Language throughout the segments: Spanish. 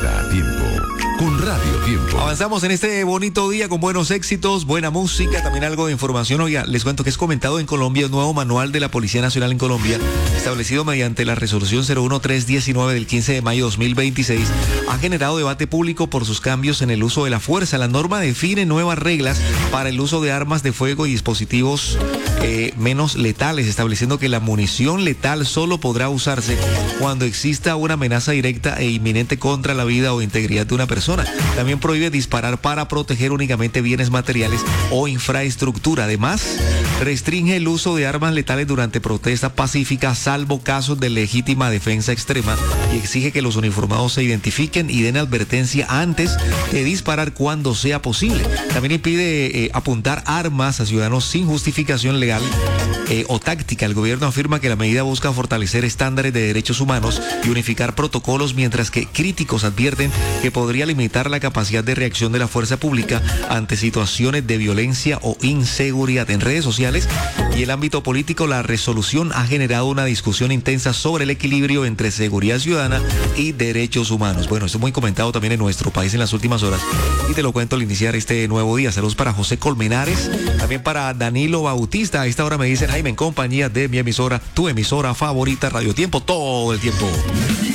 Queda tiempo con Radio Tiempo. Avanzamos en este bonito día con buenos éxitos, buena música, también algo de información. Oiga, les cuento que es comentado en Colombia un nuevo manual de la Policía Nacional en Colombia, establecido mediante la resolución 01319 del 15 de mayo de 2026, ha generado debate público por sus cambios en el uso de la fuerza. La norma define nuevas reglas para el uso de armas de fuego y dispositivos menos letales, estableciendo que la munición letal solo podrá usarse cuando exista una amenaza directa e inminente contra la vida o integridad de una persona. También prohíbe disparar para proteger únicamente bienes materiales o infraestructura. Además, restringe el uso de armas letales durante protesta pacífica, salvo casos de legítima defensa extrema, y exige que los uniformados se identifiquen y den advertencia antes de disparar cuando sea posible. También impide apuntar armas a ciudadanos sin justificación legal o táctica. El gobierno afirma que la medida busca fortalecer estándares de derechos humanos y unificar protocolos, mientras que críticos advierten que podría limitar la capacidad de reacción de la fuerza pública ante situaciones de violencia o inseguridad. En redes sociales y el ámbito político, la resolución ha generado una discusión intensa sobre el equilibrio entre seguridad ciudadana y derechos humanos. Bueno, esto es muy comentado también en nuestro país en las últimas horas y te lo cuento al iniciar este nuevo día. Saludos para José Colmenares, también para Danilo Bautista. A esta hora me dicen: Jaime, en compañía de mi emisora, tu emisora favorita, Radio Tiempo, todo el tiempo.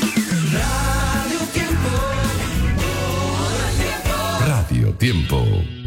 Radio Tiempo.